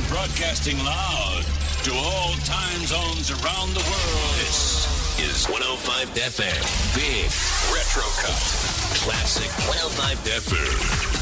Broadcasting loud to all time zones around the world. This is 105 FM. Big Retro Cut. Classic 105 FM.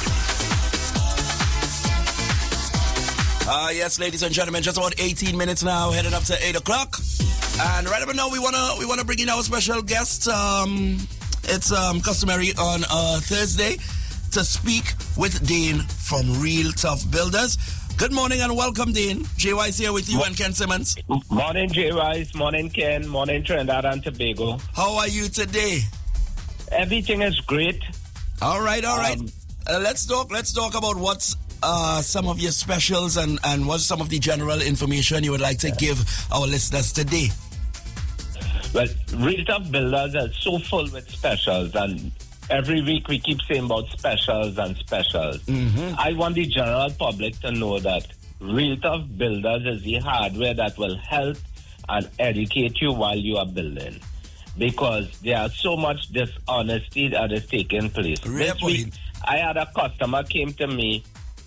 Yes, ladies and gentlemen, just about 18 minutes now, heading up to 8 o'clock. And right about now, we wanna bring in our special guest. It's customary on Thursday to speak with Dane from Real Tough Builders. Good morning and welcome, Dane. JY's here with you and Ken Simmons. Morning, JY's. Morning, Ken. Morning, Trinidad and Tobago. How are you today? Everything is great. All right. Let's talk about what's some of your specials and what's some of the general information you would like to give our listeners today. Well, Real Tough Builders are so full with specials, and every week we keep saying about specials and specials. Mm-hmm. I want the general public to know that Real Tough Builders is the hardware that will help and educate you while you are building. Because there are so much dishonesty that is taking place. This week, I had a customer came to me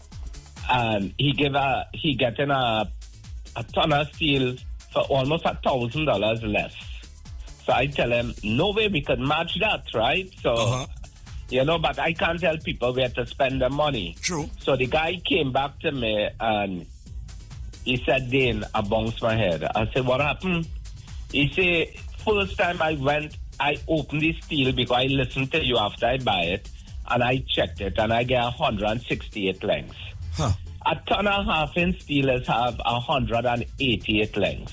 and he getting a ton of steel for almost $1,000 less. So I tell him, no way we could match that, right? So, but I can't tell people where to spend their money. True. So the guy came back to me and he said, Dane, I bounced my head. I said, what happened? He said, first time I went, I opened the steel because I listened to you after I buy it, and I checked it, and I get 168 lengths. Huh. A ton and a half in steelers have 188 lengths.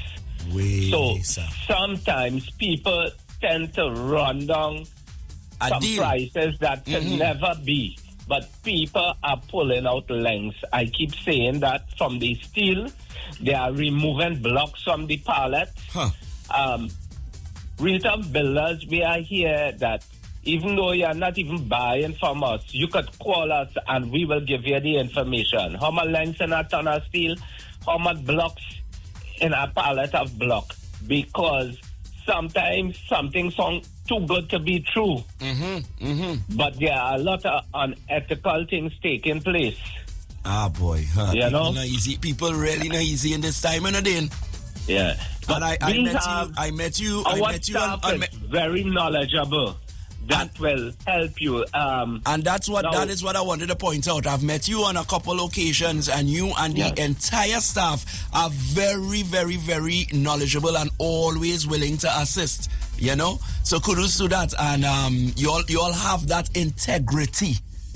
Sometimes people tend to run down some prices that can never be. But people are pulling out lengths. I keep saying that from the steel, they are removing blocks from the pallet. Huh. Real Tough Builders, we are here that even though you are not even buying from us, you could call us and we will give you the information. How much lengths in a ton of steel? How much blocks in a pallet of block? Because sometimes something sounds too good to be true. But there are a lot of unethical things taking place. Ah, boy. Huh. You know? Not easy. People really not easy in this time, Dane. Yeah. But I met you. Our staff is very knowledgeable. That will help you. And that is what I wanted to point out. I've met you on a couple occasions, and you and the entire staff are very, very, very knowledgeable and always willing to assist. You know, so kudos to that, and you all have that integrity.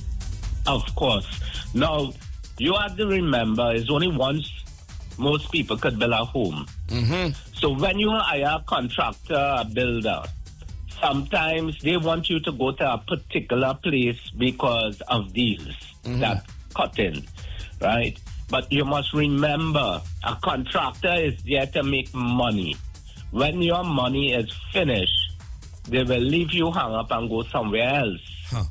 Of course. Now you have to remember, it's only once most people could build a home. So when you hire a contractor, a builder, sometimes they want you to go to a particular place because of deals that cut in, right? But you must remember, a contractor is there to make money. When your money is finished, they will leave you hung up and go somewhere else. Huh.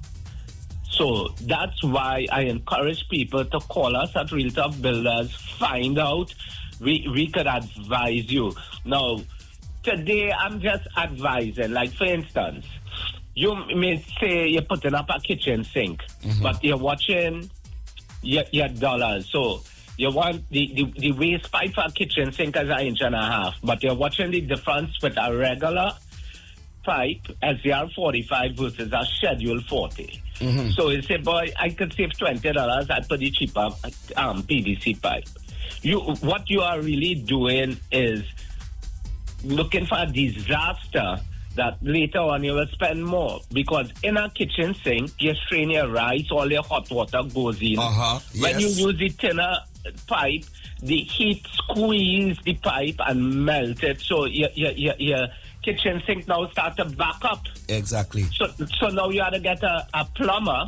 So that's why I encourage people to call us at Real Tough Builders, find out. We could advise you. Now, today, I'm just advising. Like, for instance, you may say you're putting up a kitchen sink, but you're watching your dollars. So you want the waste pipe for a kitchen sink is 1.5 inches, but you're watching the difference with a regular pipe, SCR 45 versus a Schedule 40. So you say, boy, I could save $20. I put the cheaper PVC pipe. What you are really doing is looking for a disaster that later on you will spend more, because in a kitchen sink you strain your rice, all your hot water goes in. When you use the thinner pipe, the heat squeeze the pipe and melt it, so your kitchen sink now start to back up. Exactly. So now you have to get a plumber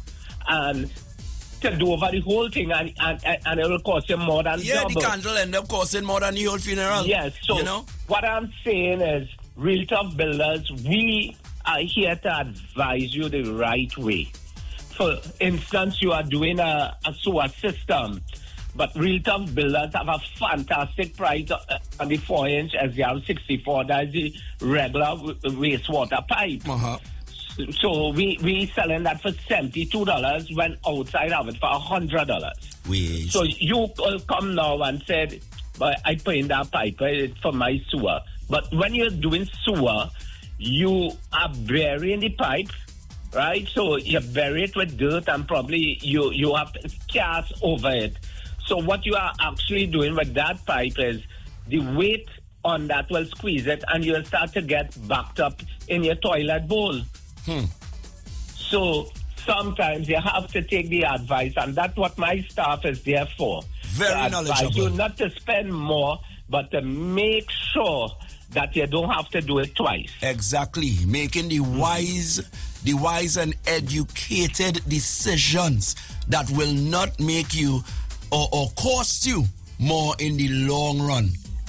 and to do over the whole thing, and it will cost you more than double. The candle end up costing more than the whole funeral. Yes, so what I'm saying is, Real Tough Builders, we are here to advise you the right way. For instance, you are doing a sewer system, but Real Tough Builders have a fantastic price on the 4-inch SCR 64. That is the regular wastewater pipe. So we selling that for $72 when outside have it for $100. Wait. So you come now and said, but I put in that pipe for my sewer. But when you're doing sewer, you are burying the pipe, right? So you bury it with dirt and probably you have cast over it. So what you are actually doing with that pipe is the weight on that will squeeze it and you'll start to get backed up in your toilet bowl. So sometimes you have to take the advice, and that's what my staff is there for. Very knowledgeable. You not to spend more, but to make sure that you don't have to do it twice. Exactly. Making the wise and educated decisions that will not make you or cost you more in the long run.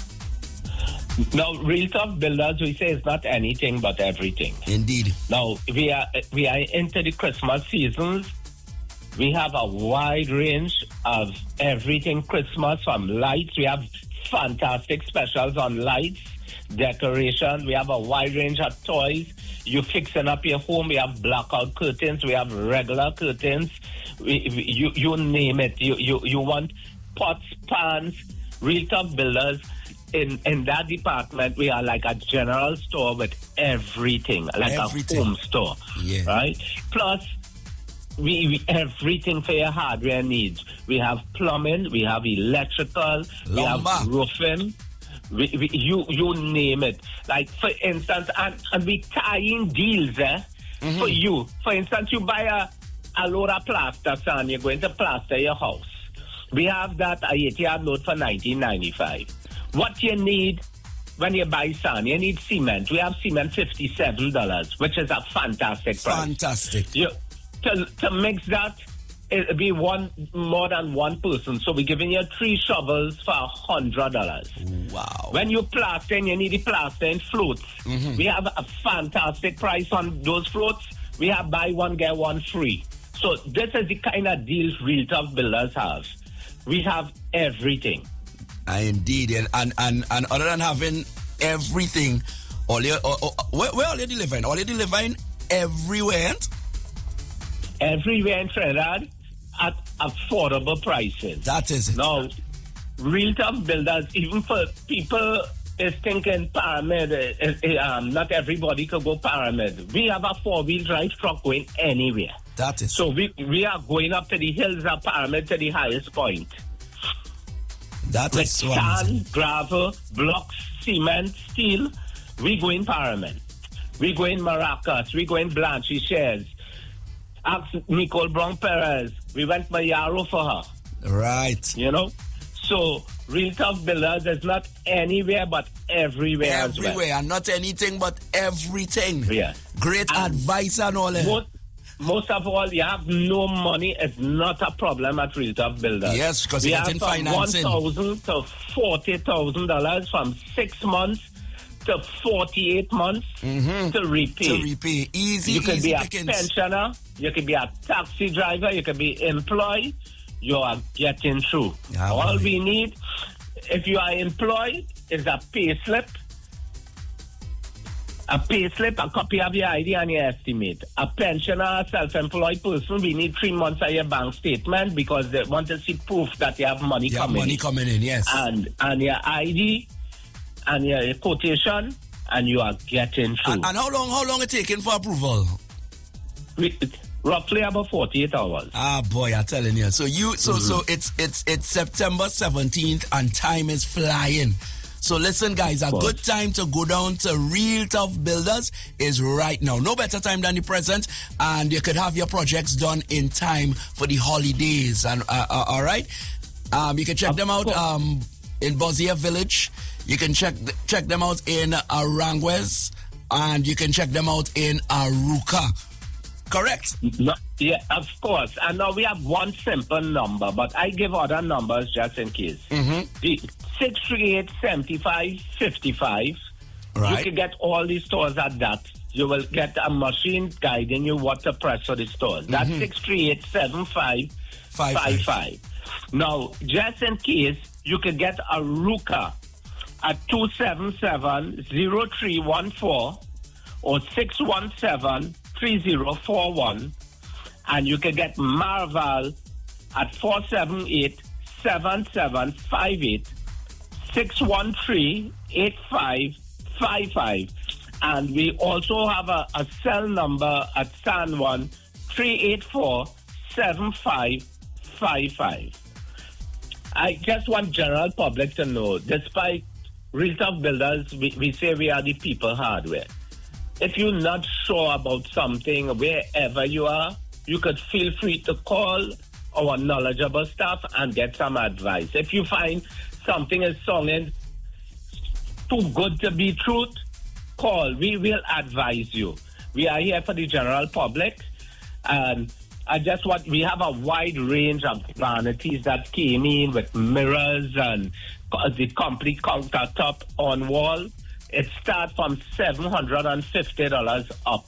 Now, Real Tough Builders, we say it's not anything but everything. Indeed. Now, we are into the Christmas seasons. We have a wide range of everything Christmas, from lights. We have fantastic specials on lights, decoration. We have a wide range of toys. You fixing up your home. We have blackout curtains. We have regular curtains. You name it. You want pots, pans. Real Tough Builders. In that department, we are like a general store with everything, like a home store, right? Plus, we everything for your hardware needs. We have plumbing, we have electrical, we have roofing. You name it. Like, for instance, and we tying deals for you. For instance, you buy a load of plaster, son, you're going to plaster your house. We have that 80-yard load for $19.95. What you need when you buy sand, you need cement. We have cement $57, which is a fantastic price. Fantastic. To mix that, it'll be more than one person. So we're giving you 3 shovels for $100. Wow. When you plastering, you need the plastering floats. We have a fantastic price on those floats. We have buy one, get one free. So this is the kind of deals Real Tough Builders have. We have everything. Indeed, and other than having everything, where are you delivering? Are you delivering everywhere? Everywhere in Trinidad at affordable prices. That is it. Now, Real Tough Builders, even for people is thinking pyramid, not everybody could go pyramid. We have a 4-wheel drive truck going anywhere. That is so we are going up to the hills of pyramid to the highest point. That with is sand, gravel, blocks, cement, steel. We go in Pyramid. We go in Maracas. We go in Blanche Shares. Ask Nicole Brown Perez. We went Mayaro for her. Right. You know? So, Real Tough Builders is not anywhere but everywhere as well. Everywhere, and not anything but everything. Yeah. Great advice and all that. Most of all, you have no money. It's not a problem at Real Tough Builders. Yes, because you're getting financing. $1,000 to $40,000 from 6 months to 48 months to repay. Easy. You can easy be pickings. A pensioner. You can be a taxi driver. You can be employed. You are getting through. Yeah, all we need, if you are employed, is a pay slip. A pay slip, a copy of your ID and your estimate. A pensioner, a self-employed person, we need 3 months of your bank statement because they want to see proof that you have money coming in. Money coming in, yes. And your ID and your quotation, and you are getting through. And how long it taking for approval? Roughly about 48 hours. Ah, boy, I'm telling you. So it's September 17th and time is flying. So listen, guys, a good time to go down to Real Tough Builders is right now. No better time than the present, and you could have your projects done in time for the holidays. And all right, you can check them out in Bozia Village. You can check them out in Aranguez, and you can check them out in Aruca. Correct? No, yeah, of course. And now we have one simple number, but I give other numbers just in case. The 638-7555. Right. You can get all the stores at that. You will get a machine guiding you what to press for the stores. That's 638-7555. Now, just in case, you can get a Ruka at 277-0314 or 617 3041. And you can get Marval at 478-7758, 613-8555. And we also have a cell number at San Juan, 384-7555. I just want general public to know, despite Real Tough Builders, we say we are the people hardware. If you're not sure about something, wherever you are, you could feel free to call our knowledgeable staff and get some advice. If you find something is sounding too good to be truth, call. We will advise you. We are here for the general public, and we have a wide range of vanities that came in with mirrors and the complete countertop on wall. It starts from $750 up.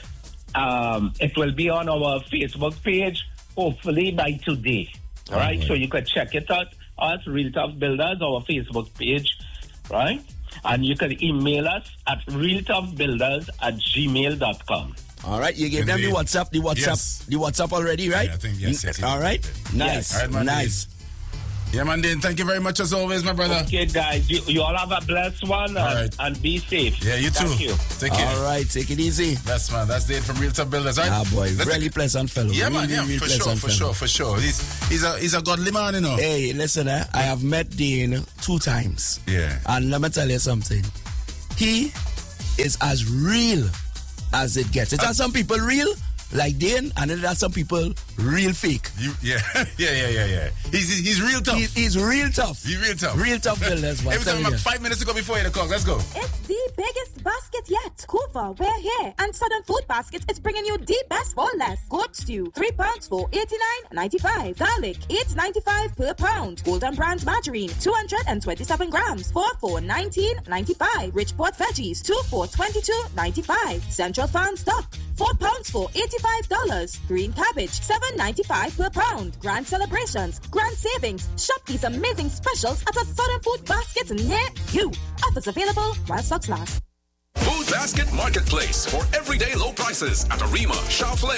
It will be on our Facebook page, hopefully by today. All right, so you can check it out. Us, Real Tough Builders, our Facebook page, right? And you can email us at realtoughbuilders@gmail.com. All right, you gave them the WhatsApp already, right? Yeah, I think yes. All right, nice, All right, man, nice. Yeah, man, Dean, thank you very much as always, my brother. Okay, guys, you all have a blessed one, and be safe. Yeah, you too. Thank you. Take care. All right, take it easy. That's Dave from Real Tough Builders, right? Ah, boy, really pleasant fellow. Yeah, really, man, yeah, really for sure. He's a godly man, you know. Hey, listen, I have met Dean 2 times. Yeah. And let me tell you something. He is as real as it gets. It has some people real, like Dean, and then there's some people real fake. Yeah. He's real tough. He's real tough. He's real tough. Real tough Builders. Every time about 5 minutes ago before 8 o'clock. Let's go. It's the biggest basket yet. Hoover, we're here. And Southern Food Baskets is bringing you the best for less. Goat stew, 3 pounds for $89.95. Garlic, $8.95 per pound. Golden Brands margarine, 227 grams for $19.95. Richport veggies, 2 for $22.95. Central Farm stock, 4 pounds for $85. Green cabbage, $7.95 per pound. Grand celebrations, grand savings. Shop these amazing specials at a Southern Food Basket near you. Offers available while stocks last. Food Basket Marketplace for everyday low prices at Arima, Charlotte,